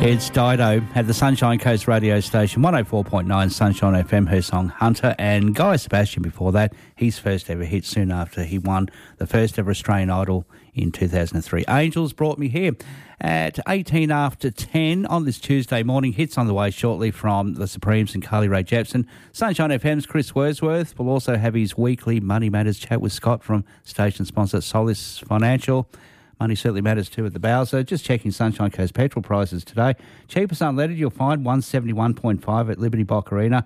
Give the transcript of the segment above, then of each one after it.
It's Dido at the Sunshine Coast radio station, 104.9 Sunshine FM, her song Hunter, and Guy Sebastian before that, his first ever hit soon after he won the first ever Australian Idol in 2003. Angels brought me here at 18 after 10 on this Tuesday morning. Hits on the way shortly from the Supremes and Carly Rae Jepsen. Sunshine FM's Chris Wordsworth will also have his weekly Money Matters chat with Scott from station sponsor Solis Financial. Money certainly matters too at the Bowser. Just checking Sunshine Coast petrol prices today. Cheapest unleaded you'll find 171.5 at Liberty Boccarina,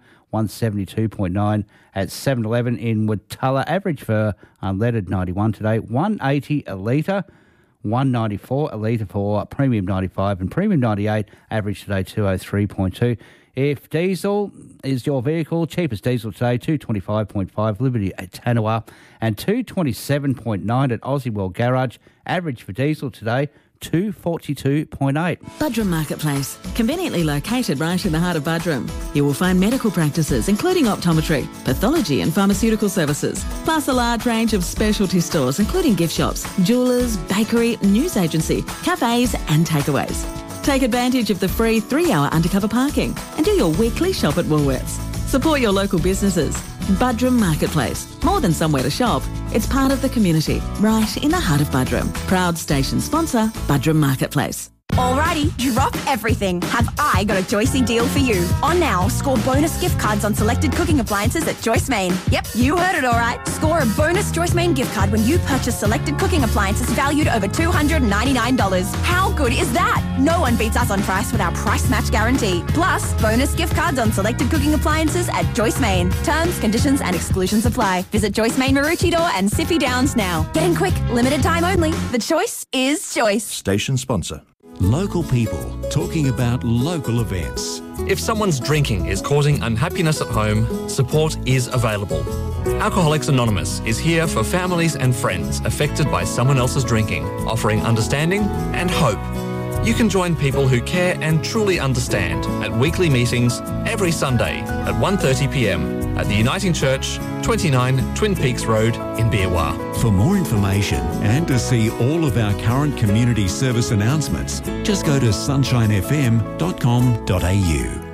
172.9 at 7-Eleven in Watulla. Average for unleaded 91 today, 180 a litre, 194 a litre for Premium 95 and Premium 98. Average today 203.2. If diesel is your vehicle, cheapest diesel today, 225.5 Liberty at Tanawha and 227.9 at Aussie World Garage. Average for diesel today, 242.8. Budrum Marketplace, conveniently located right in the heart of Budrum. You will find medical practices, including optometry, pathology and pharmaceutical services, plus a large range of specialty stores, including gift shops, jewellers, bakery, news agency, cafes and takeaways. Take advantage of the free 3-hour undercover parking and do your weekly shop at Woolworths. Support your local businesses. Budrum Marketplace. More than somewhere to shop, it's part of the community, right in the heart of Budrum. Proud station sponsor, Budrum Marketplace. Alrighty, drop everything. Have I got a Joycey deal for you? On now, score bonus gift cards on selected cooking appliances at Joyce Main. Yep, you heard it alright. Score a bonus Joyce Main gift card when you purchase selected cooking appliances valued over $299. How good is that? No one beats us on price with our price match guarantee. Plus, bonus gift cards on selected cooking appliances at Joyce Main. Terms, conditions and exclusions apply. Visit Joyce Main Maroochydore and Sippy Downs now. Get in quick, limited time only. The choice is choice. Station sponsor. Local people talking about local events. If someone's drinking is causing unhappiness at home, support is available. Alcoholics Anonymous is here for families and friends affected by someone else's drinking, offering understanding and hope. You can join people who care and truly understand at weekly meetings every Sunday at 1:30 p.m. at the Uniting Church, 29 Twin Peaks Road in Beerwah. For more information and to see all of our current community service announcements, just go to sunshinefm.com.au.